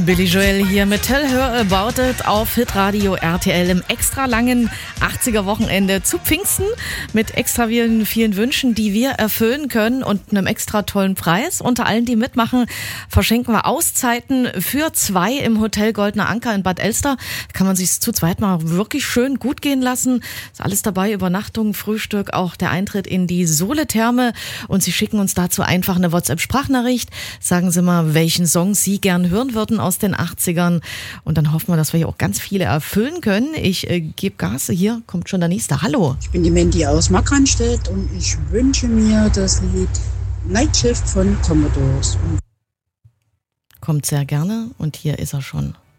Billy Joel hier mit Tell Her About It auf Hitradio RTL im extra langen 80er-Wochenende zu Pfingsten mit extra vielen Wünschen, die wir erfüllen können und einem extra tollen Preis. Unter allen, die mitmachen, verschenken wir Auszeiten für 2 im Hotel Goldener Anker in Bad Elster. Da kann man sich zu zweit mal wirklich schön gut gehen lassen. Ist alles dabei, Übernachtung, Frühstück, auch der Eintritt in die Sohle-Therme. Und Sie schicken uns dazu einfach eine WhatsApp-Sprachnachricht. Sagen Sie mal, welchen Song Sie gern hören würden aus den 80ern. Und dann hoffen wir, dass wir hier auch ganz viele erfüllen können. Ich gebe Gas. Hier kommt schon der nächste. Hallo. Ich bin die Mandy aus Markranstädt und ich wünsche mir das Lied Night Shift von Commodores. Kommt sehr gerne und hier ist er schon.